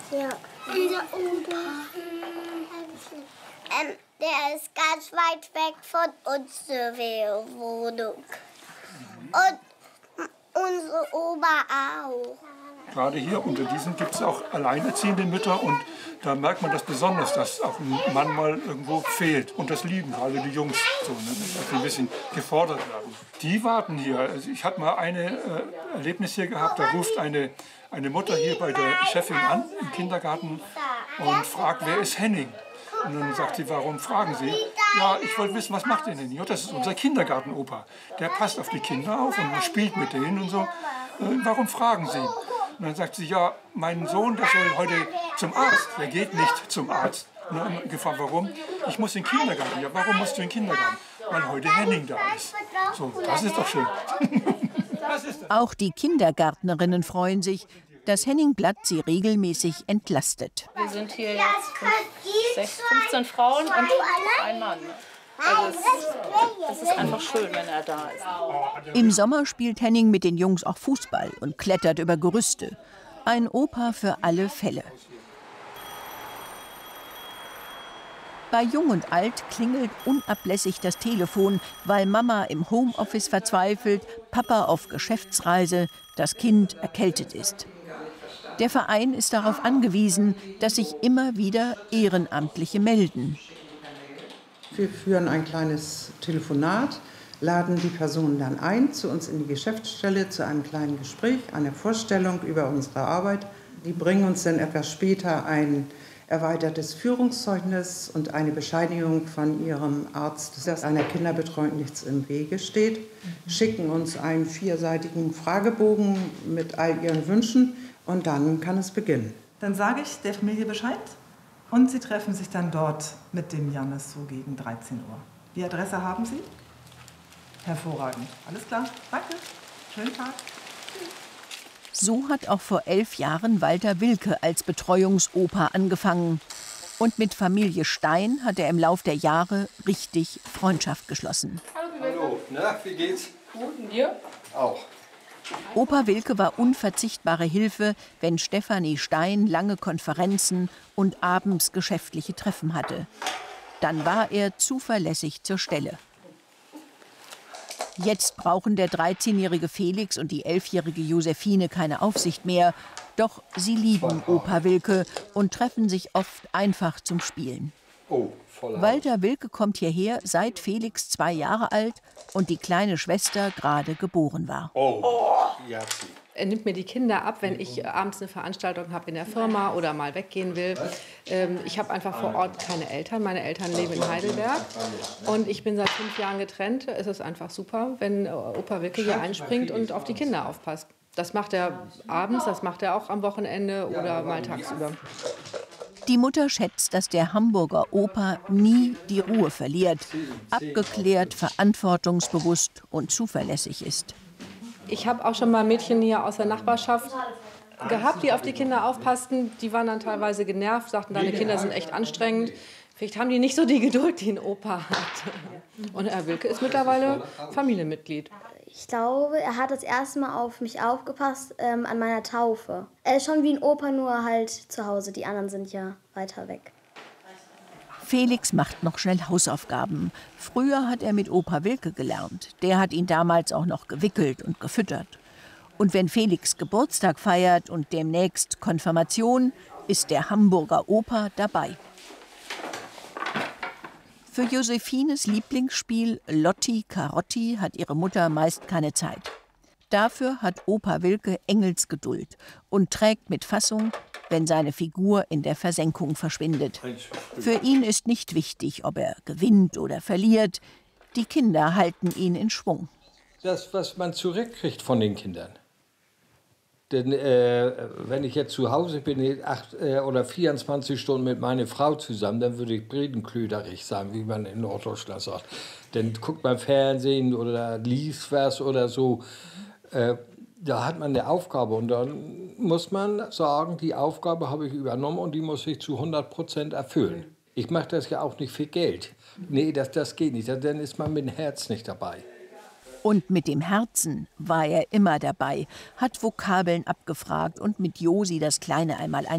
Ja. Unser Opa. Der ist ganz weit weg von unserer Wohnung. Und unsere Oma auch. Gerade hier unter diesen gibt es auch alleinerziehende Mütter und da merkt man das besonders, dass auch ein Mann mal irgendwo fehlt. Und das lieben gerade die Jungs so, ne, dass sie ein bisschen gefordert werden. Die warten hier. Also ich hatte mal ein Erlebnis hier gehabt, da ruft eine Mutter hier bei der Chefin an im Kindergarten und fragt, wer ist Henning? Und dann sagt sie, warum fragen Sie? Ja, ich wollte wissen, was macht ihr denn hier? Das ist unser Kindergartenopa. Der passt auf die Kinder auf und spielt mit denen und so. Warum fragen Sie? Und dann sagt sie, ja, mein Sohn, der soll heute zum Arzt. Der geht nicht zum Arzt. Und dann gefragt, warum? Ich muss in den Kindergarten. Ja, warum musst du in den Kindergarten? Weil heute Henning da ist. So, das ist doch schön. Auch die Kindergärtnerinnen freuen sich, dass Henning Blatt sie regelmäßig entlastet. Wir sind hier jetzt 15 Frauen und ein Mann. Also es ist einfach schön, wenn er da ist. Im Sommer spielt Henning mit den Jungs auch Fußball und klettert über Gerüste. Ein Opa für alle Fälle. Bei Jung und Alt klingelt unablässig das Telefon, weil Mama im Homeoffice verzweifelt, Papa auf Geschäftsreise, das Kind erkältet ist. Der Verein ist darauf angewiesen, dass sich immer wieder Ehrenamtliche melden. Wir führen ein kleines Telefonat, laden die Personen dann ein zu uns in die Geschäftsstelle zu einem kleinen Gespräch, einer Vorstellung über unsere Arbeit. Die bringen uns dann etwas später ein erweitertes Führungszeugnis und eine Bescheinigung von ihrem Arzt, dass einer Kinderbetreuung nichts im Wege steht, schicken uns einen 4-seitigen Fragebogen mit all ihren Wünschen und dann kann es beginnen. Dann sage ich der Familie Bescheid und sie treffen sich dann dort mit dem Jannis so gegen 13 Uhr. Die Adresse haben Sie? Hervorragend. Alles klar. Danke. Schönen Tag. So hat auch vor 11 Jahren Walter Wilke als Betreuungsopa angefangen. Und mit Familie Stein hat er im Lauf der Jahre richtig Freundschaft geschlossen. Hallo, na, wie geht's? Gut, und dir? Auch. Opa Wilke war unverzichtbare Hilfe, wenn Stefanie Stein lange Konferenzen und abends geschäftliche Treffen hatte. Dann war er zuverlässig zur Stelle. Jetzt brauchen der 13-jährige Felix und die 11-jährige Josephine keine Aufsicht mehr. Doch sie lieben Opa Wilke und treffen sich oft einfach zum Spielen. Oh, Walter Wilke kommt hierher, seit Felix 2 Jahre alt und die kleine Schwester gerade geboren war. Er nimmt mir die Kinder ab, wenn ich abends eine Veranstaltung habe in der Firma oder mal weggehen will. Ich habe einfach vor Ort keine Eltern. Meine Eltern leben in Heidelberg und ich bin seit 5 Jahren getrennt. Es ist einfach super, wenn Opa Wilke hier einspringt und auf die Kinder aufpasst. Das macht er abends, das macht er auch am Wochenende oder mal tagsüber. Die Mutter schätzt, dass der Hamburger Opa nie die Ruhe verliert, abgeklärt, verantwortungsbewusst und zuverlässig ist. Ich habe auch schon mal Mädchen hier aus der Nachbarschaft gehabt, die auf die Kinder aufpassten. Die waren dann teilweise genervt, sagten, deine Kinder sind echt anstrengend. Vielleicht haben die nicht so die Geduld, die ein Opa hat. Und Herr Wilke ist mittlerweile Familienmitglied. Ich glaube, er hat das erste Mal auf mich aufgepasst an meiner Taufe. Er ist schon wie ein Opa, nur halt zu Hause. Die anderen sind ja weiter weg. Felix macht noch schnell Hausaufgaben. Früher hat er mit Opa Wilke gelernt. Der hat ihn damals auch noch gewickelt und gefüttert. Und wenn Felix Geburtstag feiert und demnächst Konfirmation, ist der Hamburger Opa dabei. Für Josephines Lieblingsspiel Lotti Carotti hat ihre Mutter meist keine Zeit. Dafür hat Opa Wilke Engelsgeduld und trägt mit Fassung, wenn seine Figur in der Versenkung verschwindet. Für ihn ist nicht wichtig, ob er gewinnt oder verliert. Die Kinder halten ihn in Schwung. Das, was man zurückkriegt von den Kindern. Denn wenn ich jetzt zu Hause bin, 8 oder 24 Stunden mit meiner Frau zusammen, dann würde ich bredenklöderig sein, wie man in Norddeutschland sagt. Dann guckt man Fernsehen oder liest was oder so. Da hat man eine Aufgabe und dann muss man sagen, die Aufgabe habe ich übernommen und die muss ich zu 100% erfüllen. Ich mache das ja auch nicht für Geld. Nee, das geht nicht, dann ist man mit dem Herz nicht dabei. Und mit dem Herzen war er immer dabei, hat Vokabeln abgefragt und mit Josi das Kleine einmal